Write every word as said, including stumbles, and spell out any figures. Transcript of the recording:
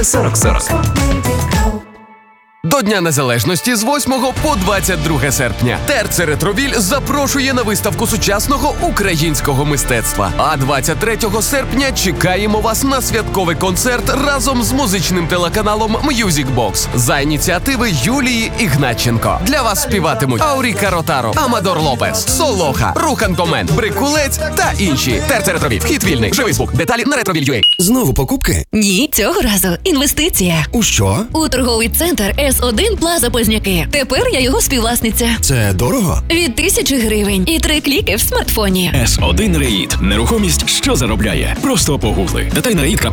сорок сорок. До Дня Незалежності з восьмого по двадцять друге серпня Терце Ретровіль запрошує на виставку сучасного українського мистецтва. А двадцять третього серпня чекаємо вас на святковий концерт разом з музичним телеканалом Music Box за ініціативи Юлії Ігнатченко. Для вас співатимуть Ауріка Ротаро, Амадор Лопес, Солоха, Рухантомен, Брикулець та інші. Терце Ретровіль. Вхід вільний. Живий звук. Деталі на ретровіль точка ю а. Знову покупки? Ні, цього разу інвестиція. У що? У торговий центр Ес один Плаза Позняки. Тепер я його співвласниця. Це дорого? Від тисячі гривень і три кліки в смартфоні. Ес один Реїд. Нерухомість, що заробляє. Просто погугли. Детальна рейд.